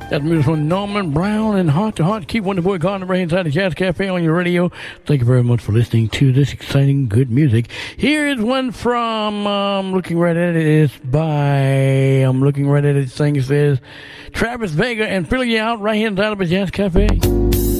That's music from Norman Brown and Heart to Heart. Keep Wonder Boy Gardner right inside the Jazz Cafe on your radio. Thank you very much for listening to this exciting, good music. Here is one from, looking right at it, it's by, I'm looking right at it, thing says, Travis Vega and Fill You Out right here inside of the Jazz Cafe.